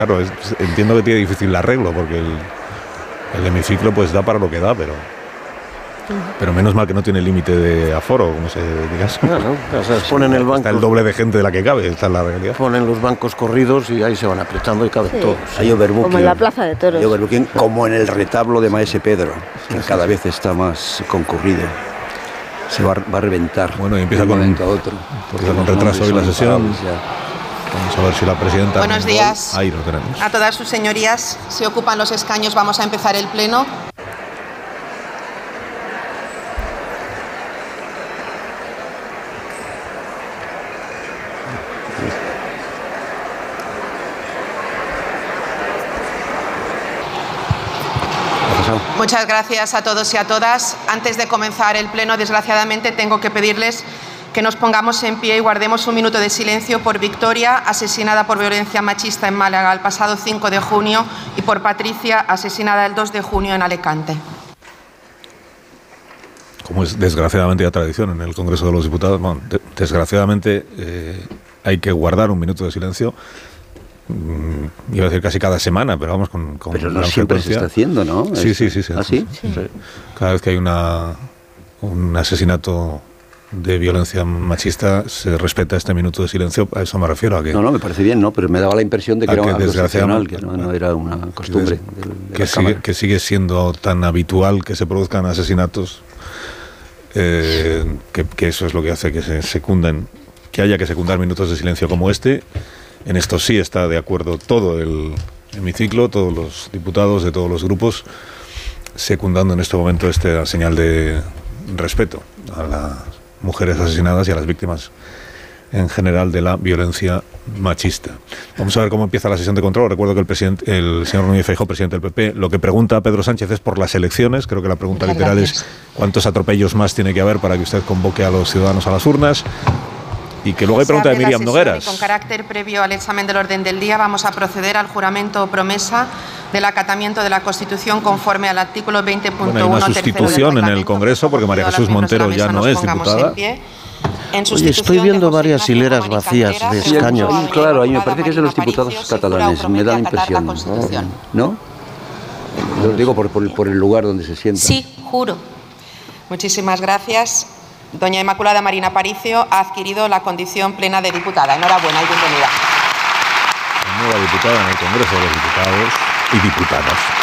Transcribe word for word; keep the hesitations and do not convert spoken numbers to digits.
Claro, es, entiendo que tiene difícil el arreglo, porque el, el hemiciclo pues da para lo que da, pero... Pero menos mal que no tiene límite de aforo, como se diga eso. No, no, o sea, ponen el banco, está el doble de gente de la que cabe, esta es la realidad. Ponen los bancos corridos y ahí se van apretando y caben sí. todos. Hay overbooking, como en la Plaza de Toros. Hay overbooking, como en el retablo de Maese Pedro, que cada vez está más concurrido. Se va, va a reventar. Bueno, y empieza con, a otro. Empieza con retraso hoy la sesión. Vamos a ver si la presidenta... Buenos días ahí lo tenemos. A todas sus señorías. Se ocupan los escaños, vamos a empezar el pleno. Muchas gracias a todos y a todas. Antes de comenzar el pleno, desgraciadamente, tengo que pedirles que nos pongamos en pie y guardemos un minuto de silencio por Victoria, asesinada por violencia machista en Málaga el pasado cinco de junio, y por Patricia, asesinada el dos de junio en Alicante. Como es desgraciadamente ya tradición en el Congreso de los Diputados, bueno, de, desgraciadamente eh, hay que guardar un minuto de silencio. Mm, iba a decir casi cada semana, pero vamos con, con pero no siempre frecuencia. Se está haciendo, ¿no? Sí, sí, sí, sí. ¿Ah, sí? sí. sí. Cada vez que hay una un asesinato de violencia machista se respeta este minuto de silencio. A eso me refiero. A que no, no, me parece bien, no, pero me daba la impresión de que era algo excepcional, que no, no era una costumbre. Que, de, de que, sigue, que sigue siendo tan habitual que se produzcan asesinatos, eh, que, que eso es lo que hace que se secunden, que haya que secundar minutos de silencio como este. En esto sí está de acuerdo todo el hemiciclo, todos los diputados de todos los grupos, secundando en este momento esta señal de respeto a las mujeres asesinadas y a las víctimas en general de la violencia machista. Vamos a ver cómo empieza la sesión de control. Recuerdo que el presidente, el señor Núñez Feijóo, presidente del P P, lo que pregunta a Pedro Sánchez es por las elecciones. Creo que la pregunta Muchas literal gracias. es cuántos atropellos más tiene que haber para que usted convoque a los ciudadanos a las urnas. Y que luego hay pregunta de Miriam Nogueras. Con carácter previo al examen del orden del día, vamos a proceder al juramento o promesa del acatamiento de la Constitución conforme al artículo veinte punto uno. Bueno, hay una sustitución en el Congreso porque María Jesús Montero ya no es diputada. Oye, estoy viendo varias hileras vacías de escaños. Sí, claro, a mí me parece que es de los diputados catalanes, me da la impresión. ¿No? Lo digo por, por, por el lugar donde se sienta. Sí, juro. Muchísimas gracias. Doña Inmaculada Marina Aparicio ha adquirido la condición plena de diputada. Enhorabuena y bienvenida. Nueva diputada en el Congreso de los Diputados y Diputadas.